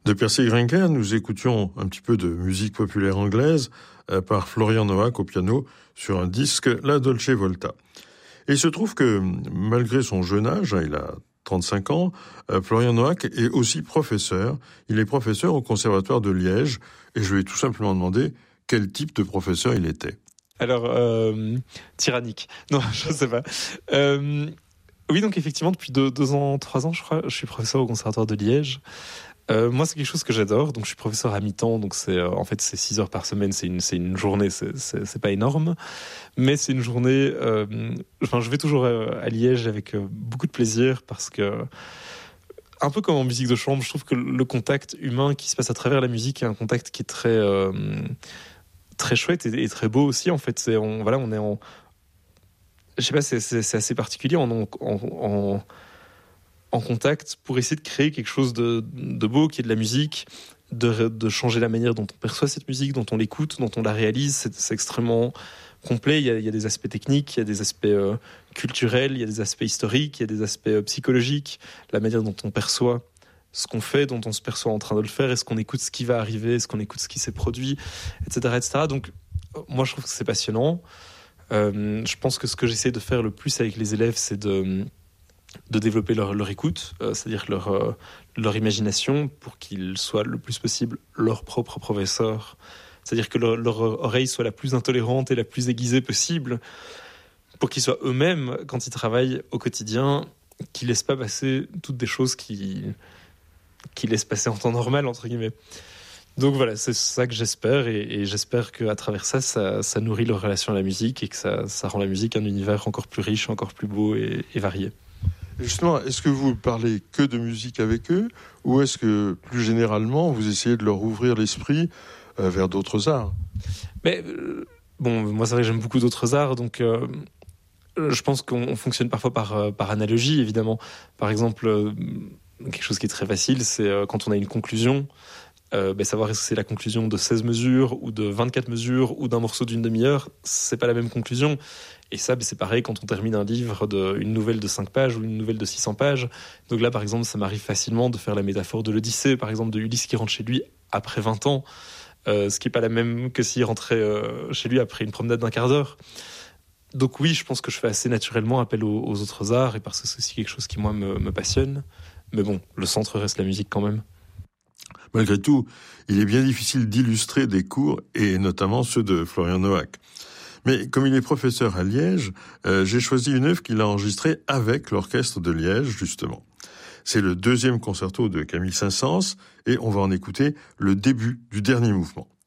De Percy Grainger, nous écoutions un petit peu de musique populaire anglaise par Florian Noack au piano sur un disque La Dolce Volta. Et il se trouve que malgré son jeune âge, il a 35 ans, Florian Noack est aussi professeur. Il est professeur au Conservatoire de Liège et je lui ai tout simplement demandé quel type de professeur il était. Alors, tyrannique. Non, je ne sais pas. Oui, donc effectivement, depuis 2 ans, 3 ans, je crois, je suis professeur au Conservatoire de Liège. Moi, c'est quelque chose que j'adore. Donc, je suis professeur à mi-temps. Donc, en fait, c'est 6 heures par semaine. C'est une journée. C'est pas énorme. Mais c'est une journée, je vais toujours à Liège avec beaucoup de plaisir parce que, un peu comme en musique de chambre, je trouve que le contact humain qui se passe à travers la musique est un contact qui est très chouette et très beau aussi. En fait, on est en, je sais pas, c'est assez particulier en contact pour essayer de créer quelque chose de beau qui est de la musique, de changer la manière dont on perçoit cette musique, dont on l'écoute, dont on la réalise. C'est extrêmement complet. Il y a des aspects techniques, il y a des aspects culturels, il y a des aspects historiques, il y a des aspects psychologiques, la manière dont on perçoit ce qu'on fait, dont on se perçoit en train de le faire, est-ce qu'on écoute ce qui va arriver, est-ce qu'on écoute ce qui s'est produit, etc., etc. Donc, moi, je trouve que c'est passionnant. Je pense que ce que j'essaie de faire le plus avec les élèves, c'est de développer leur écoute, c'est-à-dire leur imagination, pour qu'ils soient le plus possible leur propre professeur. C'est-à-dire que leur oreille soit la plus intolérante et la plus aiguisée possible, pour qu'ils soient eux-mêmes, quand ils travaillent au quotidien, qu'ils ne laissent pas passer toutes des choses qui laissent passer en temps normal, entre guillemets. Donc voilà, c'est ça que j'espère, et j'espère qu'à travers ça nourrit leur relation à la musique, et que ça rend la musique un univers encore plus riche, encore plus beau et varié. Justement, est-ce que vous parlez que de musique avec eux, ou est-ce que, plus généralement, vous essayez de leur ouvrir l'esprit vers d'autres arts ? Mais moi c'est vrai que j'aime beaucoup d'autres arts, donc je pense qu'on fonctionne parfois par analogie, évidemment. Par exemple, quelque chose qui est très facile, c'est quand on a une conclusion, savoir est-ce que c'est la conclusion de 16 mesures, ou de 24 mesures, ou d'un morceau d'une demi-heure, c'est pas la même conclusion. Et ça, c'est pareil quand on termine un livre, une nouvelle de 5 pages ou une nouvelle de 600 pages. Donc là, par exemple, ça m'arrive facilement de faire la métaphore de l'Odyssée, par exemple, de Ulysse qui rentre chez lui après 20 ans, ce qui n'est pas la même que s'il rentrait chez lui après une promenade d'1 quart d'heure. Donc oui, je pense que je fais assez naturellement appel aux autres arts, et parce que c'est aussi quelque chose qui, moi, me passionne. Mais bon, le centre reste la musique quand même. Malgré tout, il est bien difficile d'illustrer des cours, et notamment ceux de Florian Noack. Mais comme il est professeur à Liège, j'ai choisi une œuvre qu'il a enregistrée avec l'orchestre de Liège, justement. C'est le 2e concerto de Camille Saint-Saëns, et on va en écouter le début du dernier mouvement.